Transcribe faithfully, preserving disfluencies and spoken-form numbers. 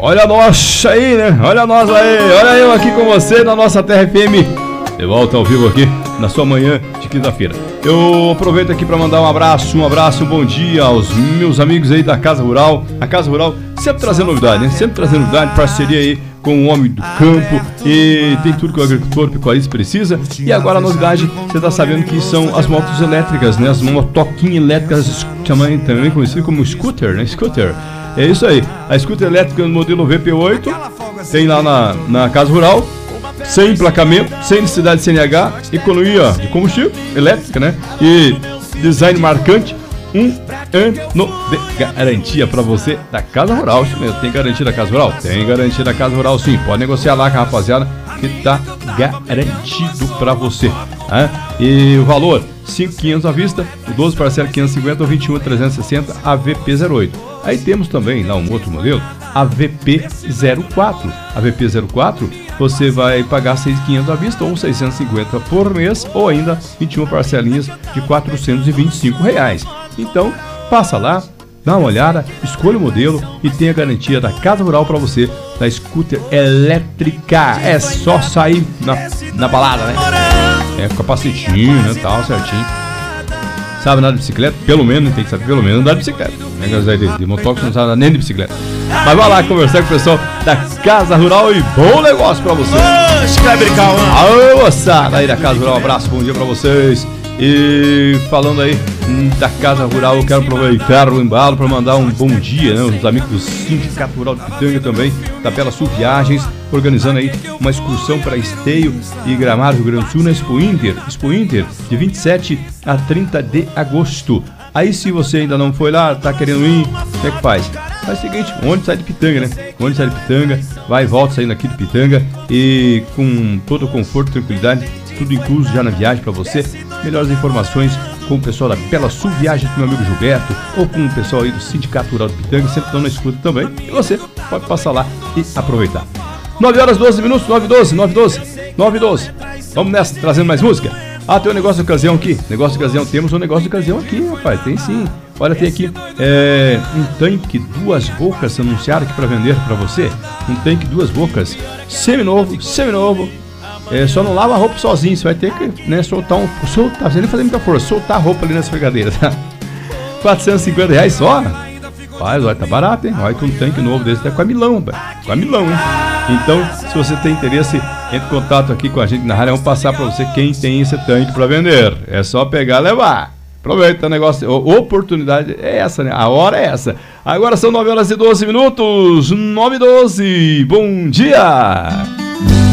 Olha nós aí, né? Olha nós aí, olha eu aqui com você na nossa Terra F M. De volta ao vivo aqui na sua manhã de quinta-feira. Eu aproveito aqui para mandar um abraço, um abraço, um bom dia aos meus amigos aí da Casa Rural. A Casa Rural sempre trazendo novidade, né? Sempre trazendo novidade, parceria aí com o homem do campo, e tem tudo que o agricultor, pecuarista precisa. E agora a novidade, você está sabendo que são as motos elétricas, né? As motoquinhas elétricas, também, também conhecidas como scooter, né? Scooter. É isso aí. A scooter elétrica no modelo V P oito tem lá na, na Casa Rural, sem emplacamento, sem necessidade de C N H, economia de combustível elétrica, né? E design marcante. Um ano de garantia pra você da Casa Rural. Isso mesmo, tem garantia da Casa Rural? Tem garantia da Casa Rural, sim. Pode negociar lá com a rapaziada que tá garantido pra você. Né? E o valor, cinco mil e quinhentos à vista, o doze parcela quinhentos e cinquenta ou vinte e um trezentos e sessenta, A V P zero oito. Aí temos também lá um outro modelo, A V P zero quatro. A V P zero quatro, você vai pagar seis mil e quinhentos à vista ou seiscentos e cinquenta por mês, ou ainda vinte e uma parcelinhas de quatrocentos e vinte e cinco reais. Então, passa lá, dá uma olhada, escolha o modelo e tenha a garantia da Casa Rural para você, da scooter elétrica. É só sair na, na balada, né? É, com capacetinho, né, tal, certinho. Sabe andar de bicicleta? Pelo menos, tem que saber pelo menos andar de bicicleta. Negócio de, de motoque, não sabe andar nem de bicicleta. Mas vai lá conversar com o pessoal da Casa Rural e bom negócio pra você. Alô, moçada aí da Casa Rural, um abraço, bom dia pra vocês. E falando aí da Casa Rural, eu quero aproveitar o embalo para mandar um bom dia, né? Os amigos do Sindicato Rural de Pitanga também, da Bela Sul Viagens, organizando aí uma excursão para Esteio e Gramado, Rio Grande do Sul, na Expo Inter, Expo Inter, de vinte e sete a trinta de agosto. Aí se você ainda não foi lá, tá querendo ir, o que é que faz? Faz o seguinte, o ônibus sai de Pitanga, né? O ônibus sai de Pitanga, vai e volta saindo aqui de Pitanga e com todo o conforto, tranquilidade, tudo incluso já na viagem para você. Melhores informações com o pessoal da Bela Sul Viagens, com meu amigo Gilberto, ou com o pessoal aí do Sindicato Rural de Pitanga, sempre estão na escuta também. E você pode passar lá e aproveitar. nove horas, doze minutos, nove e doze, nove e doze, nove e doze. Vamos nessa, trazendo mais música. Ah, tem um negócio de ocasião aqui. Negócio de ocasião, temos um negócio de ocasião aqui, rapaz. Tem sim. Olha, tem aqui é, um tanque duas bocas anunciado aqui para vender para você. Um tanque duas bocas, seminovo, seminovo. É, só não lava a roupa sozinho, você vai ter que, né, soltar um. Soltar, você nem fazer muita força, soltar a roupa ali nas fregadeiras, tá? quatrocentos e cinquenta reais só? Faz, olha, tá barato, hein? Olha que um tanque novo desse tá com a Milão, velho. Com a Milão, hein? Então, se você tem interesse, entre em contato aqui com a gente na rádio, vamos passar pra você quem tem esse tanque pra vender. É só pegar e levar. Aproveita o negócio, a oportunidade é essa, né? A hora é essa. Agora são nove horas e doze minutos, nove e doze. Bom dia!